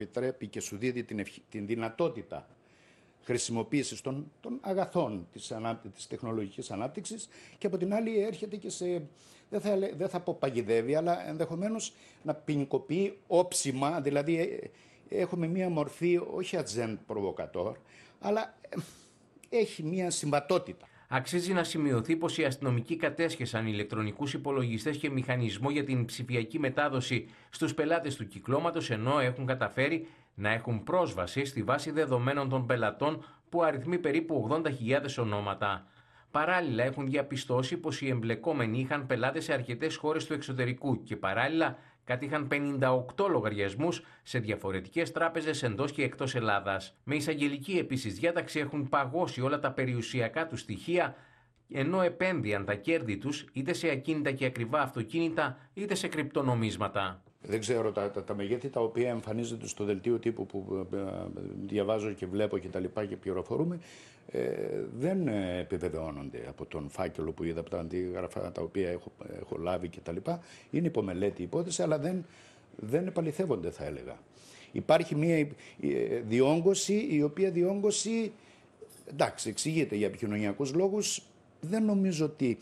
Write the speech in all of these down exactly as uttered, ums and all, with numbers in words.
Επιτρέπει και σου δίδει την, ευχ... την δυνατότητα χρησιμοποίησης των, των αγαθών της, ανάπτυ... της τεχνολογικής ανάπτυξης, και από την άλλη έρχεται και σε, δεν θα, δεν θα πω παγιδεύει, αλλά ενδεχομένως να ποινικοποιεί όψιμα, δηλαδή έχουμε μία μορφή όχι ατζέντ προβοκατόρ, αλλά έχει μία συμβατότητα. Αξίζει να σημειωθεί πως οι αστυνομικοί κατέσχεσαν ηλεκτρονικούς υπολογιστές και μηχανισμό για την ψηφιακή μετάδοση στους πελάτες του κυκλώματος, ενώ έχουν καταφέρει να έχουν πρόσβαση στη βάση δεδομένων των πελατών που αριθμεί περίπου ογδόντα χιλιάδες ονόματα. Παράλληλα, έχουν διαπιστώσει πως οι εμπλεκόμενοι είχαν πελάτες σε αρκετές χώρες του εξωτερικού και παράλληλα κατήχαν πενήντα οκτώ λογαριασμούς σε διαφορετικές τράπεζες εντός και εκτός Ελλάδας. Με εισαγγελική επίσης διάταξη έχουν παγώσει όλα τα περιουσιακά τους στοιχεία, ενώ επένδυαν τα κέρδη τους είτε σε ακίνητα και ακριβά αυτοκίνητα είτε σε κρυπτονομίσματα. Δεν ξέρω, τα, τα, τα μεγέθη τα οποία εμφανίζονται στο δελτίο τύπου που ε, διαβάζω και βλέπω και τα λοιπά και πληροφορούμε, ε, δεν επιβεβαιώνονται από τον φάκελο που είδα, από τα αντίγραφα τα οποία έχω, έχω λάβει και τα λοιπά. Είναι υπομελέτη υπόθεση, αλλά δεν, δεν επαληθεύονται, θα έλεγα. Υπάρχει μια διόγκωση, η οποία διόγκωση, εντάξει, εξηγείται για επικοινωνιακούς λόγους. Δεν νομίζω ότι...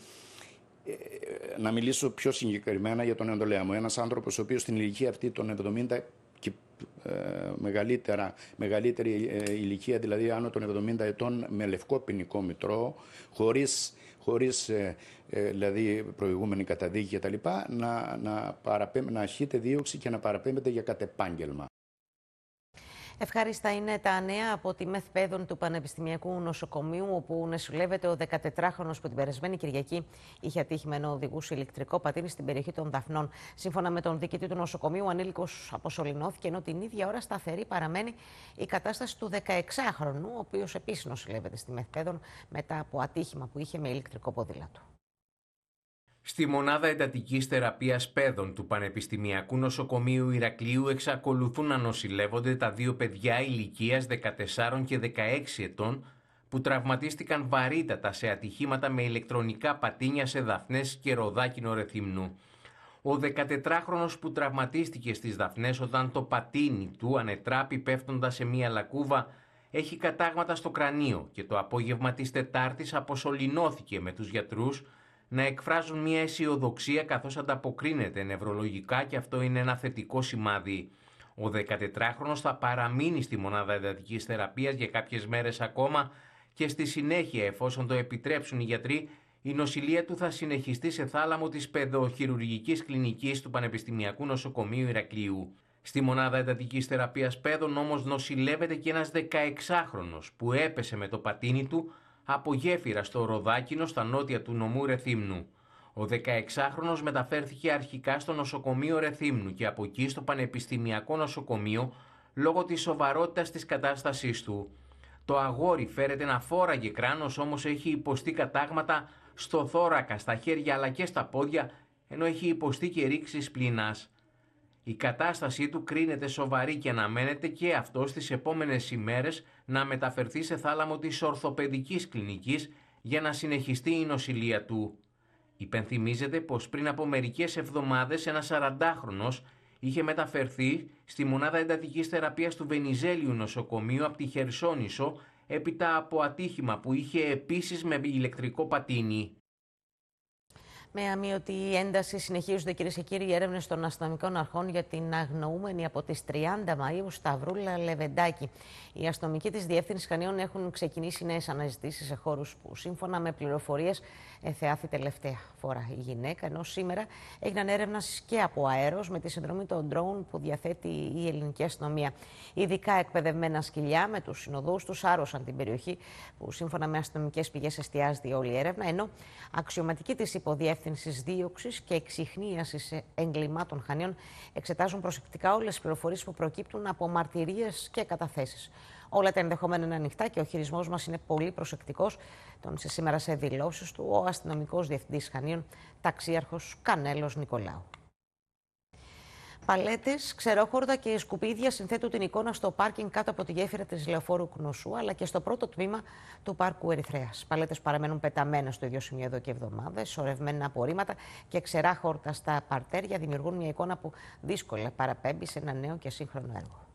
Να μιλήσω πιο συγκεκριμένα για τον Ενδολέα μου. Ένας άνθρωπος ο οποίος στην ηλικία αυτή των εβδομήντα και ε, μεγαλύτερα, μεγαλύτερη ε, ηλικία, δηλαδή άνω των εβδομήντα ετών, με λευκό ποινικό μητρό, χωρίς, χωρίς ε, ε, δηλαδή προηγούμενη καταδίκη κτλ., να, να, να αχείται δίωξη και να παραπέμπεται για κατεπάγγελμα. Ευχάριστα είναι τα νέα από τη ΜΕΘ Παιδών του Πανεπιστημιακού Νοσοκομείου, όπου νοσηλεύεται ο δεκατετράχρονος που την περασμένη Κυριακή είχε ατύχημα ενώ οδηγούσε ηλεκτρικό πατίνι στην περιοχή των Δαφνών. Σύμφωνα με τον διοικητή του νοσοκομείου, ο ανήλικος αποσωληνώθηκε, ενώ την ίδια ώρα σταθερή παραμένει η κατάσταση του δεκαεξάχρονου, ο οποίος επίσης νοσηλεύεται στη ΜΕΘ Παιδών μετά από ατύχημα που είχε με ηλεκτρικό ποδήλατο. Στη μονάδα εντατικής θεραπείας παιδών του Πανεπιστημιακού Νοσοκομείου Ηρακλείου εξακολουθούν να νοσηλεύονται τα δύο παιδιά ηλικίας δεκατεσσάρων και δεκαέξι ετών που τραυματίστηκαν βαρύτατα σε ατυχήματα με ηλεκτρονικά πατίνια σε Δαφνές και Ροδάκινο Ρεθύμνου. Ο δεκατετράχρονος που τραυματίστηκε στις Δαφνές όταν το πατίνι του ανετράπη πέφτοντας σε μία λακκούβα έχει κατάγματα στο κρανίο και το απόγευμα της Τετάρτης αποσωληνώθηκε με τους γιατρούς να εκφράζουν μια αισιοδοξία καθώς ανταποκρίνεται νευρολογικά και αυτό είναι ένα θετικό σημάδι. Ο δεκατετράχρονος θα παραμείνει στη μονάδα εντατικής θεραπείας για κάποιες μέρες ακόμα και στη συνέχεια, εφόσον το επιτρέψουν οι γιατροί, η νοσηλεία του θα συνεχιστεί σε θάλαμο της παιδοχειρουργικής κλινικής του Πανεπιστημιακού Νοσοκομείου Ηρακλείου. Στη μονάδα εντατικής θεραπείας παιδών όμως νοσηλεύεται και ένας δεκαεξάχρονος που έπεσε με το πατίνι του από γέφυρα στο Ροδάκινο στα νότια του νομού Ρεθύμνου. Ο δεκαεξάχρονος μεταφέρθηκε αρχικά στο νοσοκομείο Ρεθύμνου και από εκεί στο Πανεπιστημιακό Νοσοκομείο λόγω της σοβαρότητας της κατάστασής του. Το αγόρι φέρεται να φόραγε κράνος, όμως έχει υποστεί κατάγματα στο θώρακα, στα χέρια αλλά και στα πόδια, ενώ έχει υποστεί και ρήξεις πληνάς. Η κατάστασή του κρίνεται σοβαρή και αναμένεται και αυτό στις επόμενες ημέρες να μεταφερθεί σε θάλαμο της ορθοπαιδικής κλινικής για να συνεχιστεί η νοσηλεία του. Υπενθυμίζεται πως πριν από μερικές εβδομάδες ένας σαραντάχρονος είχε μεταφερθεί στη μονάδα εντατικής θεραπείας του Βενιζέλιου Νοσοκομείου από τη Χερσόνησο έπειτα από ατύχημα που είχε επίσης με ηλεκτρικό πατίνι. Με αμοιωτή ένταση συνεχίζονται, κυρίες και κύριοι, οι έρευνες των αστυνομικών αρχών για την αγνοούμενη από τις τριάντα Μαΐου Σταυρούλα Λεβεντάκη. Οι αστυνομικοί της Διεύθυνσης Χανίων έχουν ξεκινήσει νέες αναζητήσεις σε χώρους που, σύμφωνα με πληροφορίες, εθεάθη τελευταία φορά η γυναίκα. Ενώ σήμερα έγιναν έρευνες και από αέρος με τη συνδρομή των ντρόουν που διαθέτει η ελληνική αστυνομία. Ειδικά εκπαιδευμένα σκυλιά με τους συνοδούς τους άρρωσαν την περιοχή που, σύμφωνα με αστυνομικές πηγές, εστιάζεται όλη η έρευνα. Ενώ αξιωματικοί της υποδιεύθυνσης δίωξης και εξιχνίασης εγκλημάτων Χανίων εξετάζουν προσεκτικά όλες τις πληροφορίες που προκύπτουν από μαρτυρίες και καταθέσεις. Όλα τα ενδεχόμενα είναι ανοιχτά και ο χειρισμός μας είναι πολύ προσεκτικός, τόνισε σήμερα σε δηλώσεις του ο αστυνομικός διευθυντής Χανίων, ταξίαρχος Κανέλος Νικολάου. Παλέτες, ξερόχορτα και σκουπίδια συνθέτουν την εικόνα στο πάρκινγκ κάτω από τη γέφυρα της Λεωφόρου Κνωσού, αλλά και στο πρώτο τμήμα του πάρκου Ερυθρέας. Παλέτες παραμένουν πεταμένες στο ίδιο σημείο εδώ και εβδομάδες, σωρευμένα απορρίμματα και ξερά χόρτα στα παρτέρια δημιουργούν μια εικόνα που δύσκολα παραπέμπει σε ένα νέο και σύγχρονο έργο.